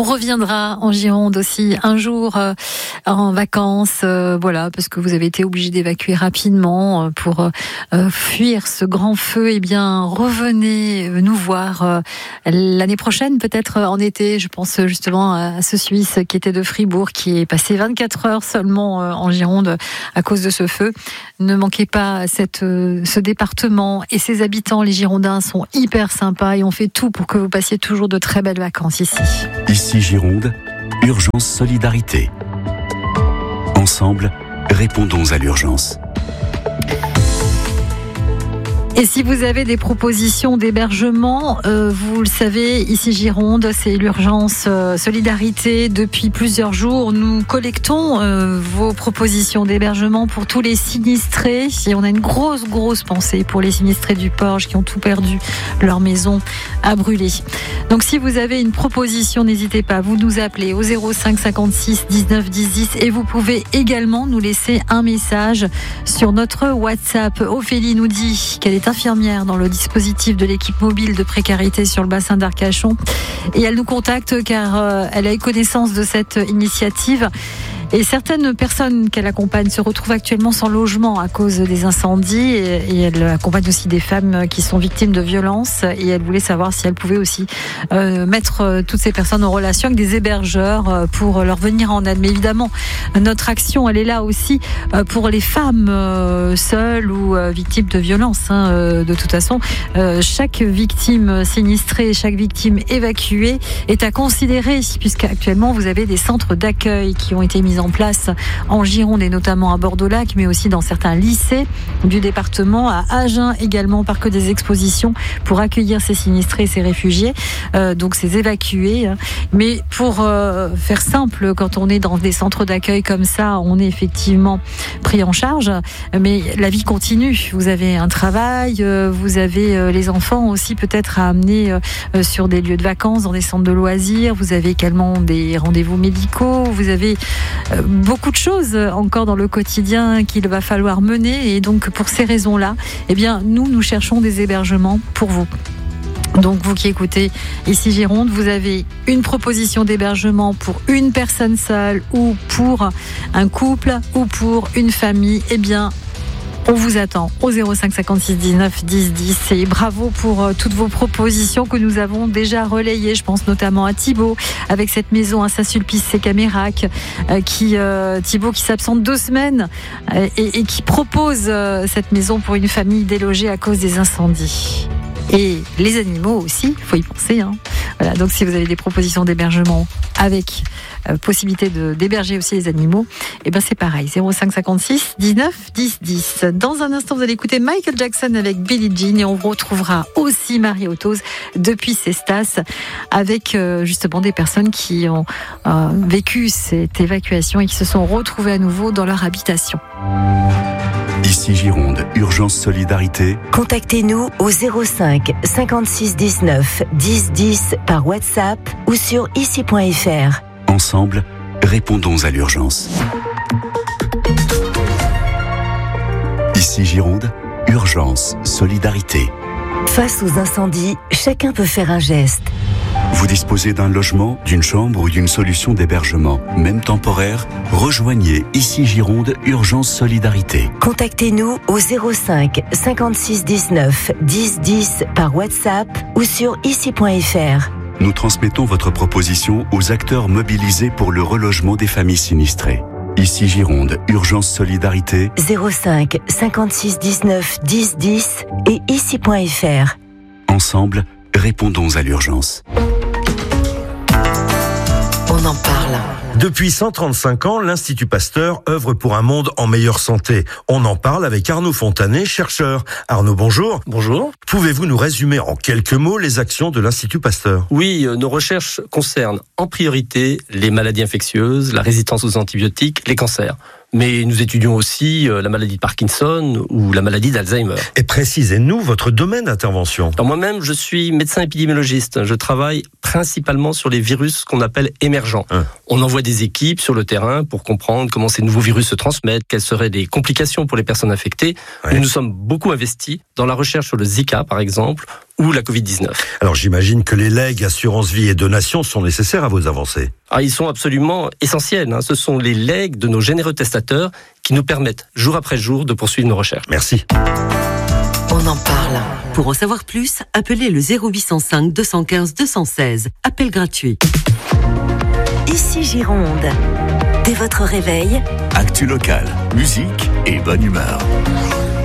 On reviendra en Gironde aussi un jour en vacances, parce que vous avez été obligé d'évacuer rapidement pour fuir ce grand feu. Eh bien, revenez nous voir l'année prochaine, peut-être en été. Je pense justement à ce Suisse qui était de Fribourg, qui est passé 24 heures seulement en Gironde à cause de ce feu. Ne manquez pas ce département et ses habitants. Les Girondins sont hyper sympas et on fait tout pour que vous passiez toujours de très belles vacances ici. Ici Gironde, Urgence Solidarité. Ensemble, répondons à l'urgence. Et si vous avez des propositions d'hébergement, vous le savez, ici Gironde, c'est l'urgence solidarité. Depuis plusieurs jours, nous collectons vos propositions d'hébergement pour tous les sinistrés. Et on a une grosse pensée pour les sinistrés du Porge qui ont tout perdu, leur maison a brûlé. Donc si vous avez une proposition, n'hésitez pas, vous nous appelez au 05 56 19 10 10 et vous pouvez également nous laisser un message sur notre WhatsApp. Ophélie nous dit qu'elle est infirmière dans le dispositif de l'équipe mobile de précarité sur le bassin d'Arcachon et elle nous contacte car elle a eu connaissance de cette initiative. Et certaines personnes qu'elle accompagne se retrouvent actuellement sans logement à cause des incendies et elle accompagne aussi des femmes qui sont victimes de violences et elle voulait savoir si elle pouvait aussi mettre toutes ces personnes en relation avec des hébergeurs pour leur venir en aide. Mais évidemment, notre action, elle est là aussi pour les femmes seules ou victimes de violences. De toute façon, chaque victime sinistrée, chaque victime évacuée est à considérer puisqu'actuellement vous avez des centres d'accueil qui ont été mis en place en Gironde et notamment à Bordeaux-Lac, mais aussi dans certains lycées du département, à Agen également, parc des expositions, pour accueillir ces sinistrés et ces réfugiés, donc ces évacués. Mais pour faire simple, quand on est dans des centres d'accueil comme ça, on est effectivement pris en charge, mais la vie continue. Vous avez un travail, vous avez les enfants aussi peut-être à amener sur des lieux de vacances, dans des centres de loisirs, vous avez également des rendez-vous médicaux, vous avez beaucoup de choses encore dans le quotidien qu'il va falloir mener et donc pour ces raisons-là, eh bien nous cherchons des hébergements pour vous. Donc vous qui écoutez ici Gironde, vous avez une proposition d'hébergement pour une personne seule ou pour un couple ou pour une famille, eh bien on vous attend au 05 56 19 10 10 et bravo pour toutes vos propositions que nous avons déjà relayées. Je pense notamment à Thibaut avec cette maison à Saint-Sulpice-et-Camérac, Thibaut qui s'absente 2 semaines et qui propose cette maison pour une famille délogée à cause des incendies. Et les animaux aussi, il faut y penser. Voilà, donc si vous avez des propositions d'hébergement avec possibilité d'héberger aussi les animaux, et ben c'est pareil, 05 56 19 10 10. Dans un instant, vous allez écouter Michael Jackson avec Billie Jean et on retrouvera aussi Marie Autos depuis Cestas avec justement des personnes qui ont vécu cette évacuation et qui se sont retrouvées à nouveau dans leur habitation. Ici Gironde, Urgence Solidarité. Contactez-nous au 05 56 19 10 10 par WhatsApp ou sur ici.fr. Ensemble, répondons à l'urgence. Ici Gironde, Urgence Solidarité. Face aux incendies, chacun peut faire un geste. Vous disposez d'un logement, d'une chambre ou d'une solution d'hébergement, même temporaire, rejoignez Ici Gironde Urgence Solidarité. Contactez-nous au 05 56 19 10 10 par WhatsApp ou sur ici.fr. Nous transmettons votre proposition aux acteurs mobilisés pour le relogement des familles sinistrées. Ici Gironde Urgence Solidarité. 05 56 19 10 10 et ici.fr. Ensemble, répondons à l'urgence. On en parle. Depuis 135 ans, l'Institut Pasteur œuvre pour un monde en meilleure santé. On en parle avec Arnaud Fontanet, chercheur. Arnaud, bonjour. Bonjour. Pouvez-vous nous résumer en quelques mots les actions de l'Institut Pasteur ? Oui, nos recherches concernent en priorité les maladies infectieuses, la résistance aux antibiotiques, les cancers. Mais nous étudions aussi la maladie de Parkinson ou la maladie d'Alzheimer. Et précisez-nous votre domaine d'intervention. Alors moi-même, je suis médecin épidémiologiste. Je travaille principalement sur les virus qu'on appelle émergents. On envoie des équipes sur le terrain pour comprendre comment ces nouveaux virus se transmettent, quelles seraient les complications pour les personnes infectées. Nous nous sommes beaucoup investis dans la recherche sur le Zika, par exemple, ou la Covid-19. Alors j'imagine que les legs, assurance vie et donations sont nécessaires à vos avancées. Ils sont absolument essentiels. Ce sont les legs de nos généreux testateurs qui nous permettent, jour après jour, de poursuivre nos recherches. Merci. On en parle. Pour en savoir plus, appelez le 0805 215 216. Appel gratuit. Ici Gironde. Dès votre réveil, Actu locale, musique et bonne humeur.